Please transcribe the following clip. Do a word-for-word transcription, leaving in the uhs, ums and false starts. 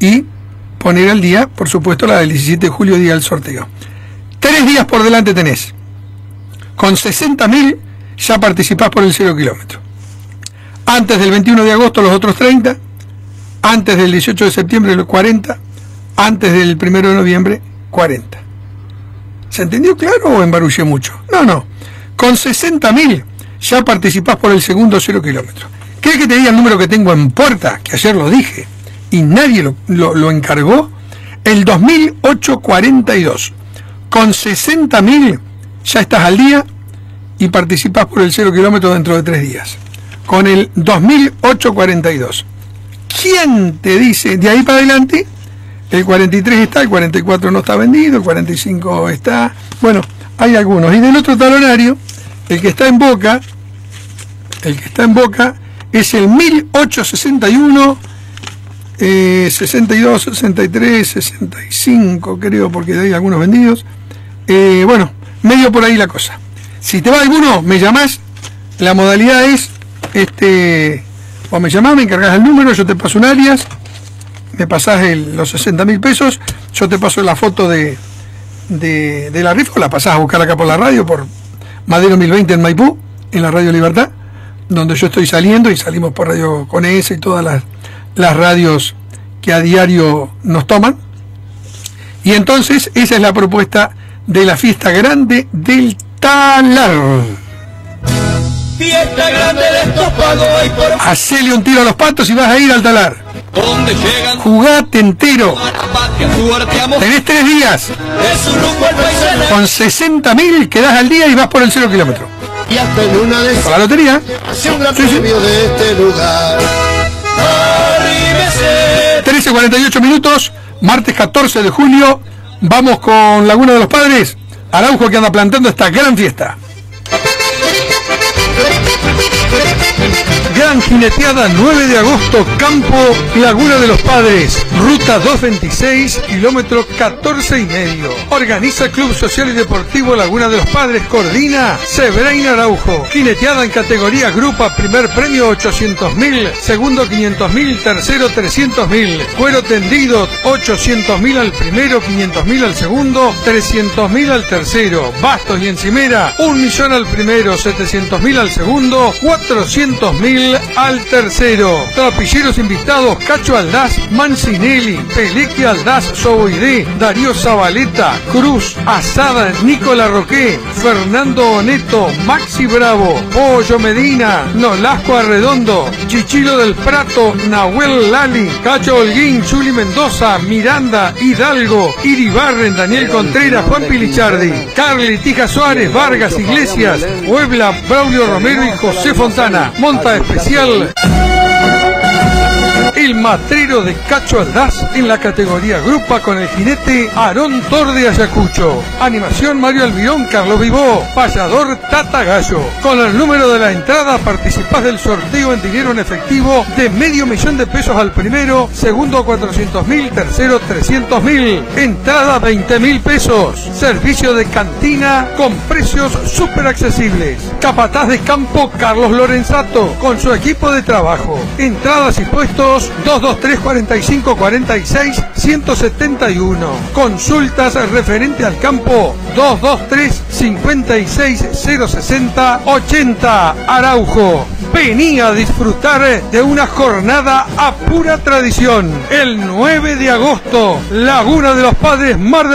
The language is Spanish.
y poner al día, por supuesto, la del diecisiete de julio, día del sorteo. Tres días por delante tenés. Con sesenta mil ya participás por el cero kilómetro. Antes del veintiuno de agosto los otros treinta, antes del dieciocho de septiembre los cuarenta, antes del primero de noviembre cuarenta. ¿Se entendió claro o embarullé mucho? No, no. Con sesenta mil ya participás por el segundo cero kilómetro. ¿Querés que te diga el número que tengo en puerta? Que ayer lo dije y nadie lo, lo, lo encargó. El dos mil ochocientos cuarenta y dos. Con sesenta mil ya estás al día y participás por el cero kilómetro dentro de tres días. Con el dos mil ochocientos cuarenta y dos. ¿Quién te dice de ahí para adelante? El cuarenta y tres está, el cuarenta y cuatro no está vendido, el cuarenta y cinco está. Bueno, hay algunos. Y del otro talonario, el que está en Boca, el que está en Boca es el mil ochocientos sesenta y uno, eh, sesenta y dos, sesenta y tres, sesenta y cinco, creo, porque hay algunos vendidos. Eh, bueno, medio por ahí la cosa. Si te va alguno, me llamás. La modalidad es, este, o me llamás, me encargás el número, yo te paso un alias, me pasás el, los sesenta mil pesos, yo te paso la foto de, de, de la rifa, o la pasás a buscar acá por la radio, por Madero mil veinte en Maipú, en la Radio Libertad, donde yo estoy saliendo, y salimos por Radio Con ese y todas las, las radios que a diario nos toman. Y entonces esa es la propuesta de la fiesta grande del Talar. Fiesta grande de estos pagos y por... Hacele un tiro a los patos y vas a ir al Talar. Donde llegan... Jugate entero. Patria, tenés tres días. Es un lujo el paisano. Con sesenta mil quedás al día y vas por el cero kilómetro. Y hasta en una de Con la lotería. hace un gran Sí, sí. premio de este lugar. Arríbese. trece cuarenta y ocho minutos, martes catorce de julio. Vamos con Laguna de los Padres. Araujo, que anda plantando esta gran fiesta. Gran jineteada, nueve de agosto, Campo Laguna de los Padres, ruta doscientos veintiséis, kilómetro catorce y medio. Organiza Club Social y Deportivo Laguna de los Padres, coordina Sebrain Araujo. Jineteada en categoría grupa, primer premio ochocientos mil, segundo quinientos mil, tercero trescientos mil. Cuero tendido, ochocientos mil al primero, quinientos mil al segundo, trescientos mil al tercero. Bastos y encimera, un millón al primero, setecientos mil al segundo, cuatrocientos mil al tercero. Trapilleros invitados: Cacho Aldaz, Mancinelli, Peleque Aldaz, Soboidé, Darío Zabaleta, Cruz, Asada, Nicola Roque, Fernando Oneto, Maxi Bravo, Pollo Medina, Nolasco Arredondo, Chichilo del Prato, Nahuel Lali, Cacho Holguín, Chuli Mendoza, Miranda, Hidalgo, Iribarren, Daniel Contreras, Juan Pilichardi, Carly, Tija Suárez, Vargas, Iglesias, Puebla, Braulio Romero y José Fontana. Monta especial el matrero de Cacho Aldaz en la categoría grupa con el jinete Aarón Tor de Ayacucho. Animación Mario Almirón, Carlos Vivó, payador Tata Gallo. Con el número de la entrada participás del sorteo en dinero en efectivo de medio millón de pesos al primero, segundo cuatrocientos mil, tercero trescientos mil. Entrada veinte mil pesos. Servicio de cantina con precios súper accesibles. Capataz de campo Carlos Lorenzato con su equipo de trabajo. Entradas y puestos dos dos tres, cuarenta y cinco, cuarenta y seis, ciento setenta y uno. Consultas referente al campo dos dos tres, cincuenta y seis, cero sesenta, ochenta. Araujo. Vení a disfrutar de una jornada a pura tradición. El nueve de agosto, Laguna de los Padres, Mar del